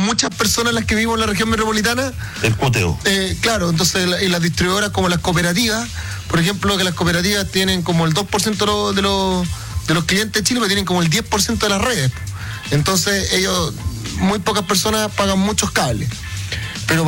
muchas personas las que vivimos en la región metropolitana. El cuoteo. Claro, entonces y las distribuidoras como las cooperativas, por ejemplo, que las cooperativas tienen como el 2% de los clientes de Chile, pero tienen como el 10% de las redes. Entonces ellos, muy pocas personas pagan muchos cables. Pero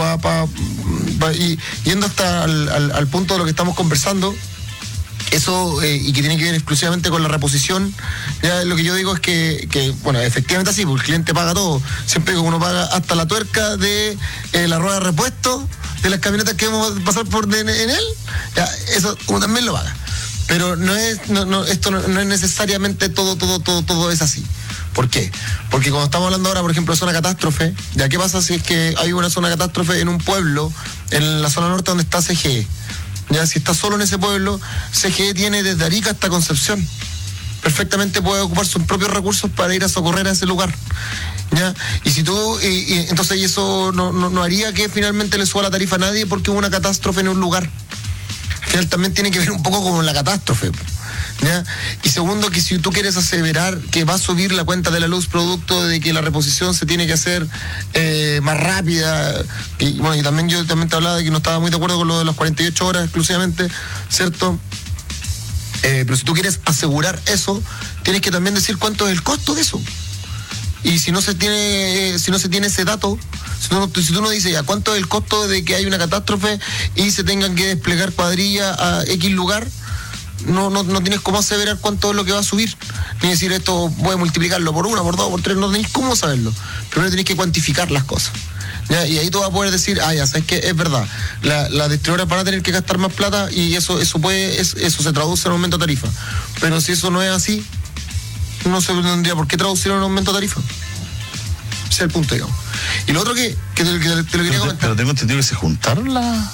yendo hasta al punto de lo que estamos conversando, eso, y que tiene que ver exclusivamente con la reposición, ya lo que yo digo es que bueno, efectivamente así, porque el cliente paga todo. Siempre que uno paga hasta la tuerca de la rueda de repuesto de las camionetas que vamos a pasar en él, ya, eso uno también lo paga. Pero esto no es necesariamente todo es así. ¿Por qué? Porque cuando estamos hablando ahora, por ejemplo, de zona catástrofe, ¿ya qué pasa si es que hay una zona catástrofe en un pueblo, en la zona norte donde está CGE? Ya, si está solo en ese pueblo, CGE tiene desde Arica hasta Concepción. Perfectamente puede ocupar sus propios recursos para ir a socorrer a ese lugar. ¿Ya? Y si tú, entonces eso no haría que finalmente le suba la tarifa a nadie porque hubo una catástrofe en un lugar. Al final también tiene que ver un poco con la catástrofe. ¿Ya? Y segundo, que si tú quieres aseverar que va a subir la cuenta de la luz producto de que la reposición se tiene que hacer más rápida, y bueno, yo también te hablaba de que no estaba muy de acuerdo con lo de las 48 horas exclusivamente, ¿cierto? Pero si tú quieres asegurar eso, tienes que también decir cuánto es el costo de eso. Y si no se tiene ese dato, si tú no dices ya cuánto es el costo de que hay una catástrofe y se tengan que desplegar cuadrillas a X lugar, no tienes cómo aseverar cuánto es lo que va a subir, ni decir esto voy a multiplicarlo por 1, por 2, por 3, no tenéis cómo saberlo. Primero tenéis que cuantificar las cosas, ¿ya? Y ahí tú vas a poder decir, ya sabes que es verdad, la distribuidora van a tener que gastar más plata y eso se traduce en aumento de tarifa. Pero si eso no es así, no se tendría por qué traducir en un aumento de tarifa. Ese es el punto, digamos. Y lo otro que te lo quería comentar. Pero tengo entendido que se juntaron la...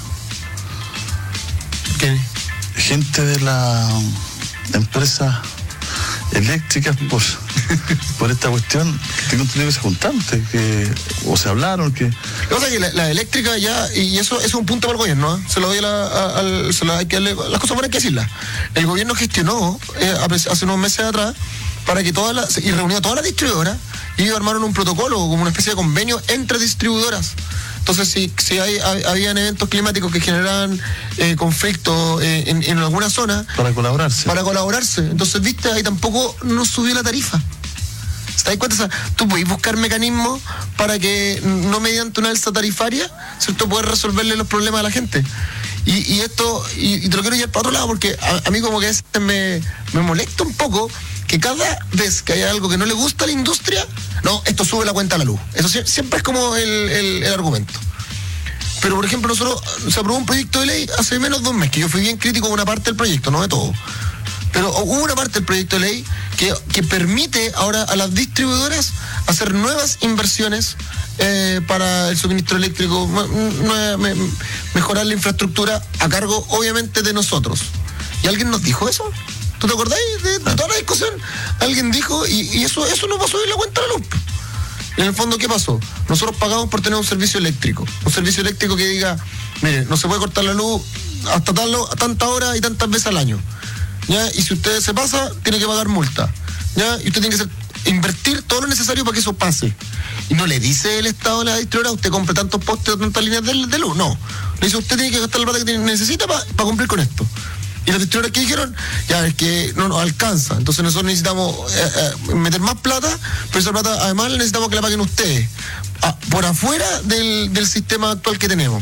¿Qué? Gente de la empresa eléctrica por esta cuestión. Tengo entendido que se juntaron, o se hablaron, que... Lo que pasa es que la eléctrica ya, y eso es un punto para el gobierno, ¿eh? Se lo doy hay que darle, las cosas buenas hay que decirlas. El gobierno gestionó hace unos meses atrás para que y reunió a todas las distribuidoras y ellos armaron un protocolo, como una especie de convenio entre distribuidoras. Entonces, si habían eventos climáticos que generaban conflictos en alguna zona... Para colaborarse. Entonces, viste, ahí tampoco nos subió la tarifa. ¿Te das cuenta? O sea, tú podés buscar mecanismos para que, no mediante una alza tarifaria, ¿cierto?, poder resolverle los problemas a la gente. Y esto, y te lo quiero llevar para otro lado, porque a mí como que a veces me molesta un poco que cada vez que haya algo que no le gusta a la industria, no, esto sube la cuenta a la luz. Eso siempre es como el argumento. Pero, por ejemplo, nosotros se aprobó un proyecto de ley hace menos de un mes, que yo fui bien crítico con una parte del proyecto, no de todo. Pero hubo una parte del proyecto de ley que permite ahora a las distribuidoras hacer nuevas inversiones para el suministro eléctrico, mejorar la infraestructura a cargo, obviamente, de nosotros. ¿Y alguien nos dijo eso? ¿Tú te acordáis de toda la discusión? Alguien dijo, y eso no va a subir la cuenta de la luz. En el fondo, ¿qué pasó? Nosotros pagamos por tener un servicio eléctrico que diga, mire, no se puede cortar la luz hasta tanta hora y tantas veces al año, ¿ya? Y si usted se pasa, tiene que pagar multa, ¿ya? Y usted tiene que invertir todo lo necesario para que eso pase. Y no le dice el Estado a la distribuidora, usted compre tantos postes o tantas líneas de luz, no. Le dice, usted tiene que gastar la plata que necesita para cumplir con esto. Y los distribuidores que dijeron, ya es que no nos alcanza, entonces nosotros necesitamos meter más plata, pero esa plata además necesitamos que la paguen ustedes, por afuera del sistema actual que tenemos.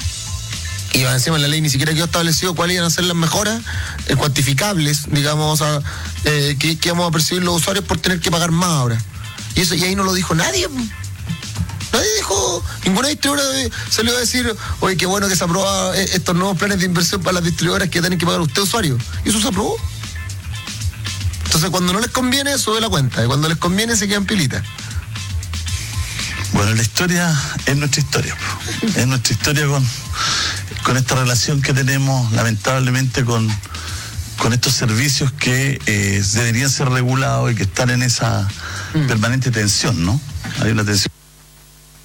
Y encima en la ley ni siquiera quedó establecido cuáles iban a ser las mejoras cuantificables, digamos, que vamos a percibir los usuarios por tener que pagar más ahora. Y ahí no lo dijo nadie. Nadie dijo, ninguna distribuidora salió a decir, oye, qué bueno que se aprueban estos nuevos planes de inversión para las distribuidoras que tienen que pagar usted, usuario. Y eso se aprobó. Entonces, cuando no les conviene, sube la cuenta. Y cuando les conviene, se quedan pilitas. Bueno, la historia es nuestra historia. Es nuestra historia con esta relación que tenemos, lamentablemente, con estos servicios que deberían ser regulados y que están en esa permanente tensión, ¿no? Hay una tensión